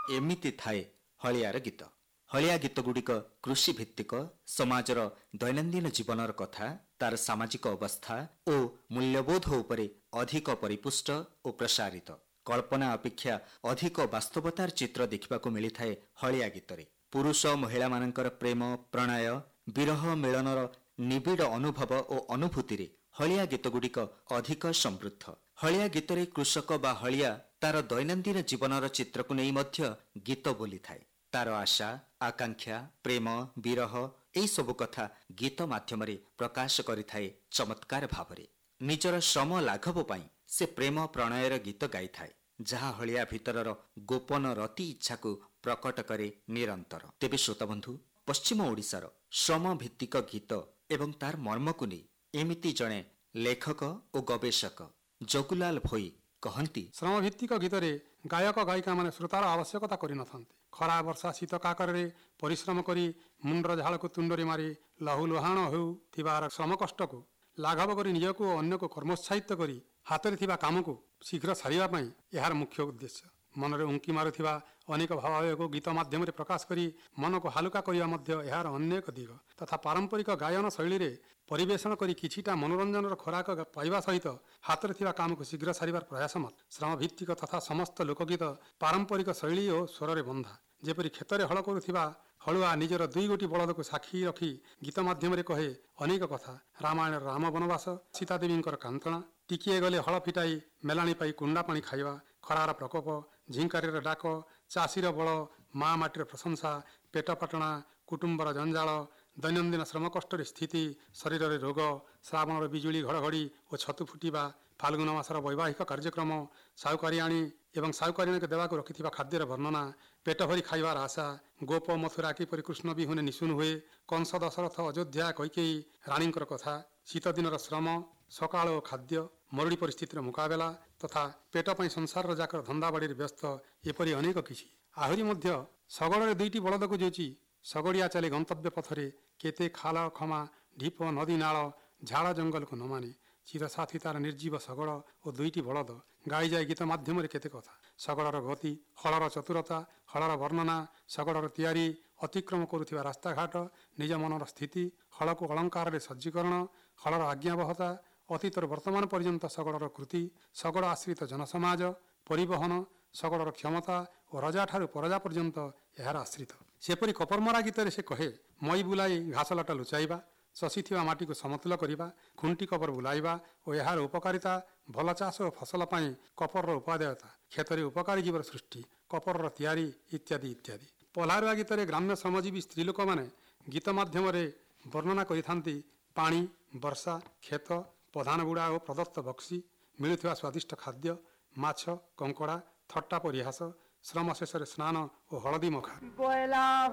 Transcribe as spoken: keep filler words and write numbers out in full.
एमिति थाए हलियार गीत। हलिया गीत गुड़िक कृषि भित्तिक समाजर दैनन्दिन जीवनर कथा, तार सामाजिक अवस्था और मूल्यबोध उपरे अधिक परिपुष्ट और प्रसारित। कल्पना अपेक्षा अधिक वास्तवतार चित्र देखा मिलता है हलिया गीतरे। पुरुष महिला मानकर प्रेम, प्रणय, विरह मिलनर निबिड़ अनुभव और अनुभूति हलिया गीत गुड़िक अधिक समृद्ध। हलिया गीतरे कृषक बा हलिया तार दैनन्दिन जीवनर चित्र को नहीं मध्य गीत बोली थाए। तार आशा, आकांक्षा, प्रेम, विरह यही सबु कथा गीत माध्यम प्रकाश करिथाए चमत्कार भावरे। निजर श्रम लाघव पाई से प्रेम प्रणयर गीत गाई थाए, जहा हलिया भितरर गोपन रति इच्छा को प्रकट करे निरंतर। तेबे श्रोताबंधु, पश्चिम ओडिशार श्रम भित्तिक गीत एवं तार मर्म को नहीं एमिति जड़े लेखक और गवेषक जगुलाल भोई कहती, श्रम भित्तिक गीतरे गायक गायिका माने श्रोतार आवश्यकता करि नथांती। खरा वर्षा शीत काकरे परिश्रम करी मुंडर झाड़ को तुंडरी मारी लहु लुहाण होउथिबार श्रम कष्ट को लाघव करी निज को अन्य को कर्मोत्साहित करी हाथ थिबा काम को शीघ्र सारिबा पई यार मुख्य उद्देश्य। मनरे उंकी मारुथिबा अनेक भावावेग को गीत माध्यम प्रकाश करी मन को हालुका करिया मध्य यार अनेक दिग तथा पारंपरिक गायन शैली रे परिवेषण करी किछिटा मनोरंजन खोराक पाइबा सहित हाथ थिबा काम को शीघ्र सारिबार प्रयास मत। श्रम भित्तिक तथा समस्त लोकगीत पारंपरिक शैली और स्वर रे बंधा। जेपरी खेतरे हल करुथिबा हलुआ निजर दुई गोटी बलद को साक्षी रखी गीत माध्यम कहे अनेक कथा। रामायण राम वनवास, सीतादेवींकर कांतना, टिकिए गले हल फिटाई मेलाणी पाई कुंडा पानी खाइबा, खरार प्रकोप, झिंकारीर डाक, चाषीर बल, माँ माटीर प्रशंसा, पेटपाटणा, कुटुंबर जंजाल, दैनंदिन श्रम कष्टर स्थिति, शरीर रोग, श्रावणर बिजुली घड़घड़ी और छतु फुटिबा, फाल्गुन मासर वैवाहिक कार्यक्रम, साहुकारियाणी एवं साहुकारिणी के देवाक रखिथिबा खाद्यर वर्णना, पेट भरी खाइबार आशा, गोप मथुरा किपरि कृष्ण बिहुने निशुन हुए, कंस दशरथ अयोध्या कैकेयी राणींकर कथा, शीत दिनर श्रम, सकाळ और खाद्य, मरुड़ी परिस्थितिर मुकाबला तथा पेट पई संसार जाकर धंदाबाड़ी व्यस्त, एपरी अनेक किछि। आहुरी मध्य शगड़े दुईटी बलद को जोची शगड़िया चले गंतव्य पथरे, केते खाल खमा ढीप नदी नाल झाड़ जंगल को न माने, चिरसाथी तार निर्जीव शगड़ और दुईटी बलद गाई जाए गीत माध्यम केते कथा। शगड़र गति, हलर चतुरता, हलर वर्णना, शगड़र तैयारी, अतिक्रम करुथिबा रास्ताघाट, निज मनर स्थिति, हल को अलंकार सज्जीकरण, हलर आज्ञावहता, अतीतर वर्तमान पर्यंत शगड़र कृति, शगड़ आश्रित जनसमाज, परिवहन, शगड़र क्षमता और रजा ठारू परजा पर्यंत यार आश्रित। सेपरी कपरमरा गीत से कहे मई बुलाई घास लटा लुचाइबा, शशिथिबा माटी को समतुल करिबा, खुंटी कपर बुलाइबा और यार उपकारिता, भल चाष और फसल पाई कपर उपादेयता, क्षेत्र उपकारी जीवर सृष्टि, कपर तैयारी इत्यादि इत्यादि। पलारुआ गीत ग्राम्य श्रमजीवी स्त्री लोक माने गीत माध्यम वर्णना करिथांती पानी, वर्षा, खेत, प्रधान गुड़ा और प्रदत्त बक्सी, मिलुथिबा स्वादिष्ट खाद्य, माछ, कंकड़ा, थट्टा परिहास, श्रम शेष स्नान और हलदी मखा। बोला